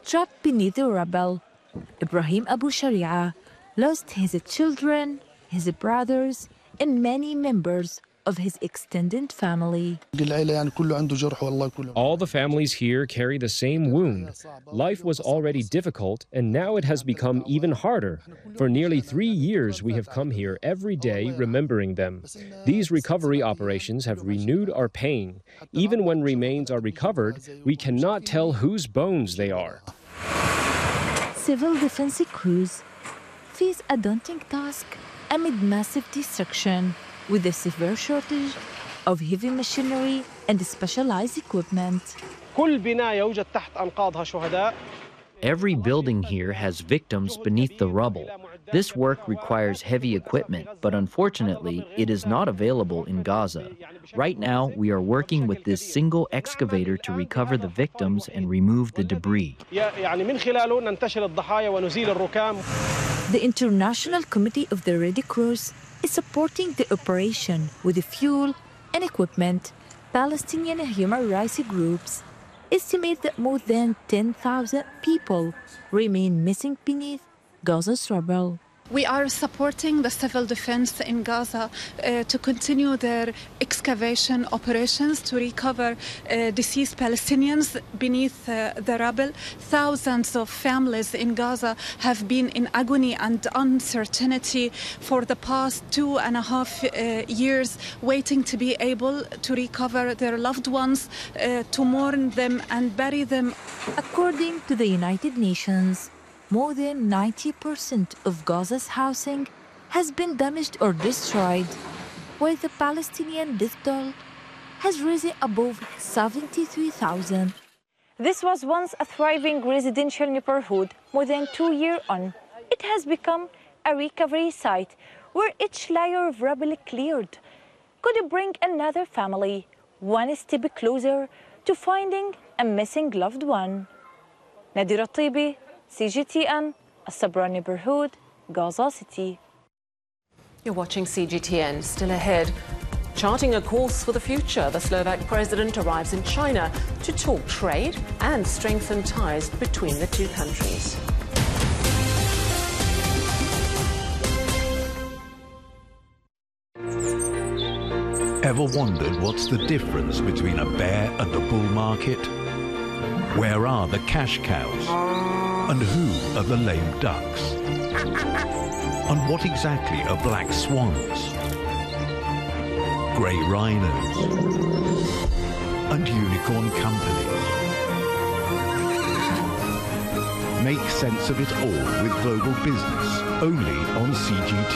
trapped beneath the rubble. Ibrahim Abu Sharia lost his children, his brothers, and many members of his extended family. All the families here carry the same wound. Life was already difficult, and now it has become even harder. For nearly 3 years, we have come here every day remembering them. These recovery operations have renewed our pain. Even when remains are recovered, we cannot tell whose bones they are. Civil defense crews face a daunting task amid massive destruction, with a severe shortage of heavy machinery and specialized equipment. Every building here has victims beneath the rubble. This work requires heavy equipment, but unfortunately, it is not available in Gaza. Right now, we are working with this single excavator to recover the victims and remove the debris. The International Committee of the Red Cross is supporting the operation with fuel and equipment. Palestinian human rights groups estimate that more than 10,000 people remain missing beneath Gaza's rubble. We are supporting the civil defense in Gaza to continue their excavation operations to recover deceased Palestinians beneath the rubble. Thousands of families in Gaza have been in agony and uncertainty for the past 2.5 years, waiting to be able to recover their loved ones, to mourn them and bury them. According to the United Nations, more than 90% of Gaza's housing has been damaged or destroyed, while the Palestinian death toll has risen above 73,000. This was once a thriving residential neighborhood. More than 2 years on, it has become a recovery site where each layer of rubble cleared could bring another family one step closer to finding a missing loved one. Nadira Tibi, CGTN, Sabra neighborhood, Gaza City. You're watching CGTN. Still ahead, charting a course for the future, the Slovak president arrives in China to talk trade and strengthen ties between the two countries. Ever wondered what's the difference between a bear and a bull market? Where are the cash cows? And who are the lame ducks? And what exactly are black swans? Grey rhinos? And unicorn companies? Make sense of it all with Global Business, only on CGTN.